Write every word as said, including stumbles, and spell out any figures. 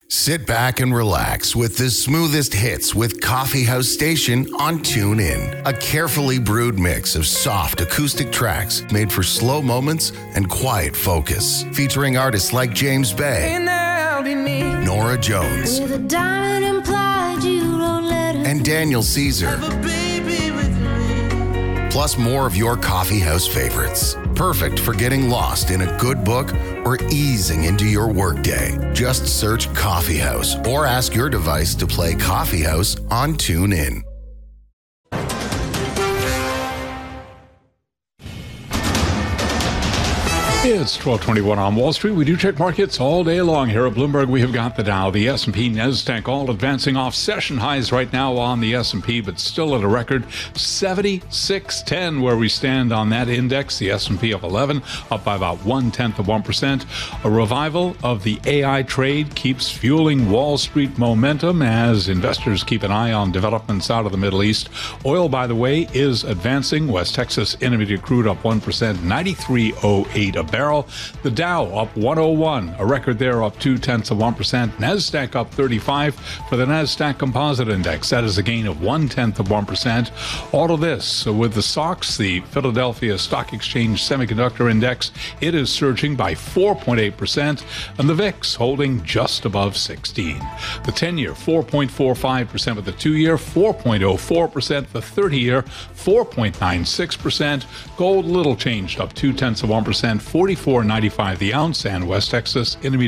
Sit back and relax with the smoothest hits with Coffee House Station on TuneIn. A carefully brewed mix of soft acoustic tracks made for slow moments and quiet focus. Featuring artists like James Bay, Nora Jones, with a diamond implied you don't let her and Daniel Caesar. Plus more of your coffee house favorites. Perfect for getting lost in a good book or easing into your workday. Just search Coffee House or ask your device to play Coffee House on TuneIn. It's twelve twenty-one on Wall Street. We do check markets all day long here at Bloomberg. We have got the Dow, the S and P, NASDAQ all advancing off session highs right now on the S and P, but still at a record seventy-six ten where we stand on that index. The S and P up eleven, up by about one-tenth of one percent. A revival of the A I trade keeps fueling Wall Street momentum as investors keep an eye on developments out of the Middle East. Oil, by the way, is advancing. West Texas Intermediate crude up one percent, ninety-three oh eight a barrel. The Dow up one oh one, a record there, up two-tenths of one percent. NASDAQ up thirty-five for the NASDAQ Composite Index. That is a gain of one-tenth of one percent. All of this with the S O X, the Philadelphia Stock Exchange Semiconductor Index. It is surging by four point eight percent, and the V I X holding just above sixteen. The ten-year, four point four five percent, with the two-year, four point oh four percent. The thirty-year, four point nine six percent. Gold, little changed, up two-tenths of one percent, forty-four ninety-five the ounce, and West Texas Intermediate